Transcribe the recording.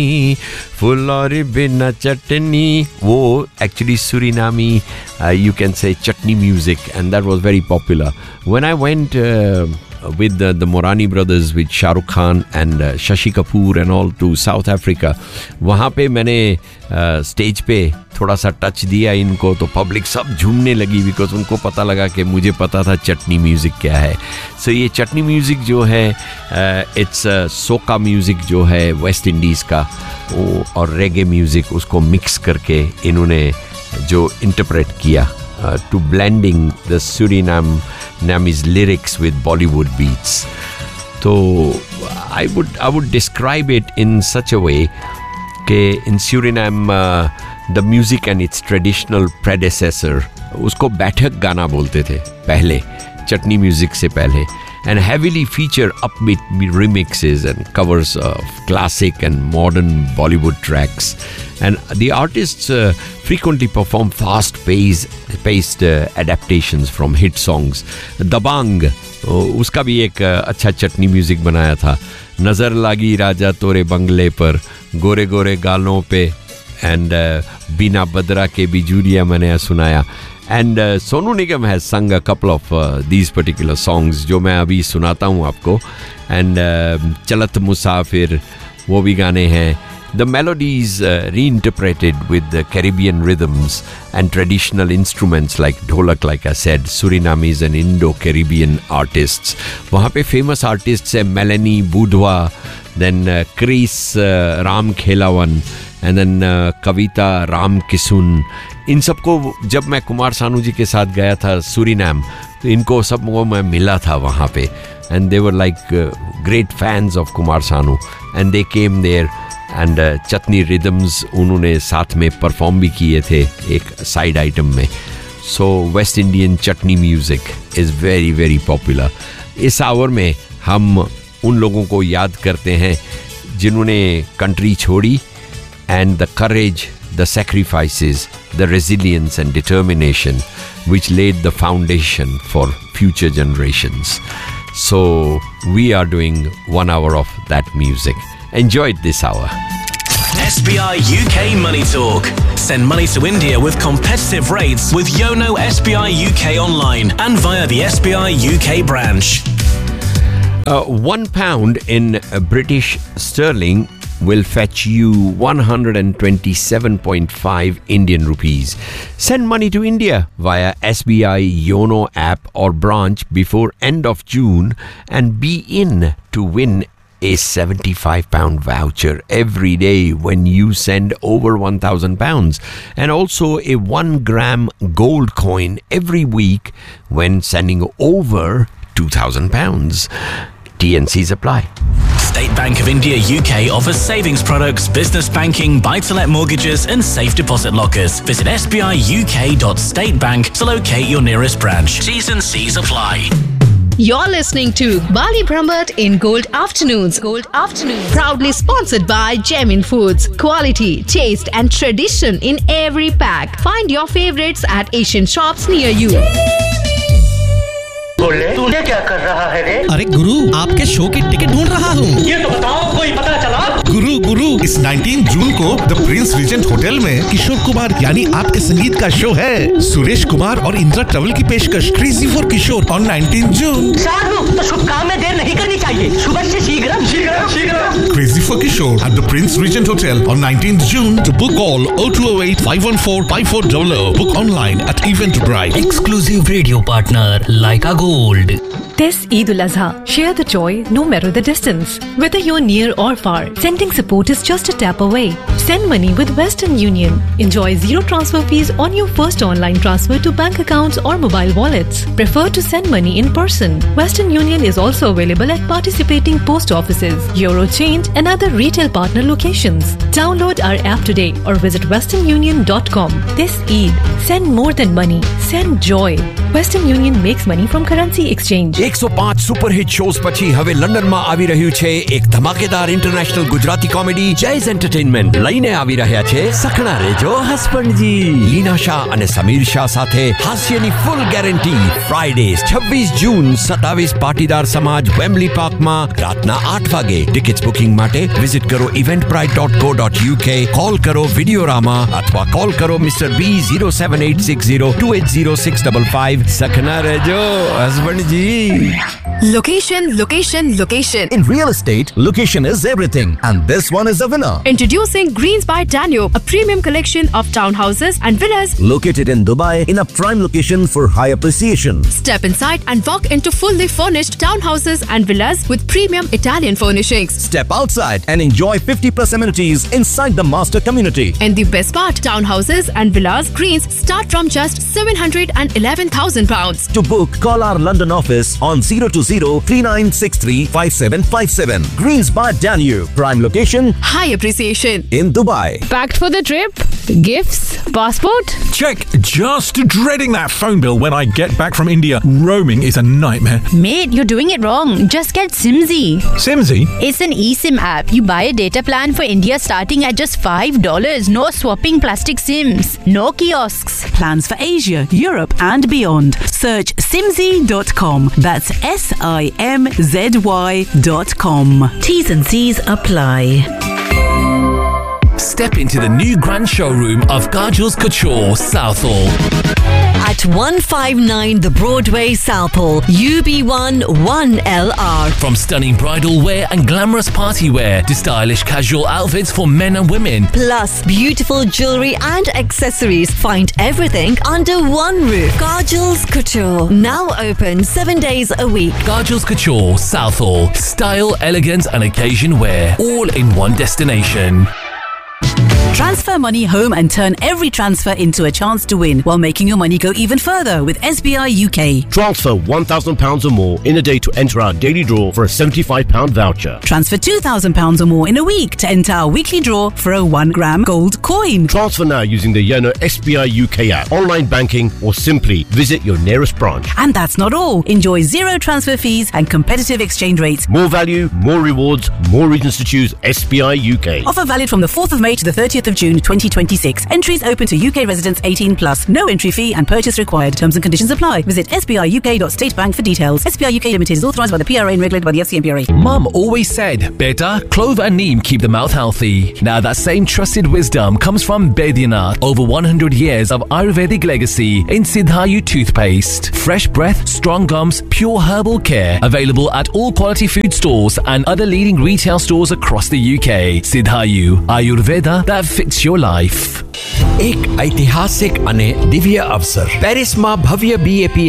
फुलौरी बिना चटनी, वो actually Suriname, you can say chutney music, and that was very popular. When I went with the Morani brothers, with Shah Rukh Khan and Shashi Kapoor and all to South Africa, वहाँ पे मैंने stage पे थोड़ा सा touch दिया इनको, तो public सब झूमने लगी, बिकॉज उनको पता लगा कि मुझे पता था चटनी म्यूज़िक क्या है. सो ये चटनी म्यूज़िक जो है, इट्स सोका म्यूज़िक जो है वेस्ट इंडीज़ का, और रेगे म्यूज़िक, उसको मिक्स करके इन्होंने जो इंटरप्रेट किया, to blending the Surinamese lyrics with Bollywood beats. So I would describe it in such a way that in Suriname the music and its traditional predecessor, उसको बैठक गाना बोलते थे पहले, चटनी म्यूजिक से पहले, and heavily feature upbeat remixes and covers of classic and modern Bollywood tracks. And the artists frequently perform fast-paced adaptations from hit songs. Dabang, उसका भी एक अच्छा चटनी म्यूजिक बनाया था. नजर लागी राजा तोरे बंगले पर, गोरे गोरे गालों पे, and बिना बदरा के बिजुलिया मैंने सुनाया. And Sonu Nigam has sung a couple of these particular songs जो मैं अभी सुनाता हूँ आपको. And चलत मुसाफिर, वो भी गाने हैं. The melodies reinterpreted with the Caribbean rhythms and traditional instruments like dholak, like I said, Surinamese and Indo-Caribbean artists. वहाँ पे famous artists हैं Melanie Budwa, then Chris Ram Khelawan, and then Kavita Ram Kisun. इन सबको जब मैं कुमार सानू जी के साथ गया था सूरीनाम, तो इनको सबको मैं मिला था वहाँ पे, and they were like great fans of Kumar Sanu, and they came there, and chutney rhythms उन्होंने साथ में परफॉर्म भी किए थे एक साइड आइटम में. सो West Indian chutney music is very very popular. इस आवर में हम उन लोगों को याद करते हैं जिन्होंने कंट्री छोड़ी, and the courage, the sacrifices, the resilience and determination which laid the foundation for future generations. So we are doing 1 hour of that music. Enjoy it this hour. SBI UK Money Talk. Send money to India with competitive rates with Yono SBI UK online and via the SBI UK branch. £1 in British sterling will fetch you 127.5 Indian rupees. Send money to India via SBI Yono app or branch before end of June and be in to win a £75 voucher every day when you send over £1,000, and also a 1 gram gold coin every week when sending over £2,000. TNCs apply. State Bank of India UK offers savings products, business banking, buy-to-let mortgages and safe deposit lockers. Visit sbiuk.statebank to locate your nearest branch. T's and C's apply. You're listening to Bali Brahmat in Gold Afternoons. Gold Afternoons. Proudly sponsored by Gemin Foods. Quality, taste and tradition in every pack. Find your favorites at Asian shops near you. बोले तूने क्या कर रहा है रे? अरे गुरु, आपके show की टिकट ढूंढ रहा हूँ. ये तो बताओ, कोई पता चला? गुरु इस 19 जून को द प्रिंस रिजेंट होटल में किशोर कुमार यानी आपके संगीत का शो है. सुरेश कुमार और इंदिरा ट्रैवल की पेशकश क्रेजी फॉर किशोर ऑन 19 जून. साधु, तो शुभ काम में देर नहीं करनी चाहिए. सुबह से शीघ्र. Crazy for Kishore at the Prince Regent Hotel on 19th June. To book all 0208-514-5400. Book online at Eventbrite. Exclusive radio partner Leica Gold. This Eid al-Azha, share the joy no matter the distance. Whether you're near or far, sending support is just a tap away. Send money with Western Union. Enjoy zero transfer fees on your first online transfer to bank accounts or mobile wallets. Prefer to send money in person. Western Union is also available at participating post offices, Eurochange and other retail partner locations. Download our app today or visit westernunion.com. This Eid, send more than money. Send joy. Western Union makes money from currency exchange. 105 superhit shows પછી હવે લંડનમાં આવી રહ્યું છે એક ધમાકેદાર international Gujarati comedy જૈઝ entertainment લઈને આવી રહ્યા છે સખણા રેજો હસબન્ડજી લીના શાહ અને સમીર શાહ સાથે હાસ્યની ફૂલ ગેરંટી ફ્રાઇડે 26 જૂન 27 પાટીદાર સમાજ વેમ્બલી પાર્કમાં રાતના 8 વાગે ટિકિટ્સ બુકિંગ માટે વિઝિટ કરો eventbrite.co.uk કોલ કરો વિડિયોરામા અથવા કોલ કરો mister B 07860280655 સખના રેજો હસબન્ડજી. Location, location, location. In real estate, location is everything. And this one is the winner. Introducing Greens by Danube, a premium collection of townhouses and villas Located in Dubai in a prime location for high appreciation. Step inside and walk into fully furnished townhouses and villas with premium Italian furnishings. Step outside and enjoy 50+ amenities inside the master community. And the best part, townhouses and villas Greens start from just £711,000. To book, call our London office on 020-3963-5757. Greens by Danube. Prime location High appreciation. in Dubai. Packed for the trip? Gifts? Passport? Check. Just dreading that phone bill when I get back from India. Roaming is a nightmare. Mate, you're doing it wrong. Just get Simzy. Simzy? It's an eSIM app. You buy a data plan for India starting at just $5. No swapping plastic SIMs. No kiosks. Plans for Asia, Europe and beyond. Search simzy.com. That's SIMZY.com. T's and C's apply. Step into the new grand showroom of Kajol's Couture, Southall. At 159 The Broadway, Southall, UB1 1LR. From stunning bridal wear and glamorous party wear to stylish casual outfits for men and women. Plus beautiful jewellery and accessories. Find everything under one roof. Kajol's Couture. Now open 7 days a week. Kajol's Couture, Southall. Style, elegance and occasion wear. All in one destination. Transfer money home and turn every transfer into a chance to win while making your money go even further with SBI UK. Transfer £1,000 or more in a day to enter our daily draw for a £75 voucher. Transfer £2,000 or more in a week to enter our weekly draw for a 1 gram gold coin. Transfer now using the Yono SBI UK app, online banking or simply visit your nearest branch. And that's not all. Enjoy zero transfer fees and competitive exchange rates. More value, more rewards, more reasons to choose SBI UK. Offer valid from the 4th of May to the 30th of June 2026. Entries open to UK residents 18+. No entry fee and purchase required. Terms and conditions apply. Visit sbiuk.statebank for details. SBI UK Limited is authorised by the PRA and regulated by the FCMPRA. Mum always said, beta, clove and neem keep the mouth healthy. Now that same trusted wisdom comes from Baidyanath. Over 100 years of Ayurvedic legacy in Siddhayu toothpaste. Fresh breath, strong gums, pure herbal care. Available at all quality food stores and other leading retail stores across the UK. Siddhayu, Ayurveda that fits your life. એક ઐતિહાસિક અને દિવ્ય અવસર પેરિસમાં ભવ્ય BAP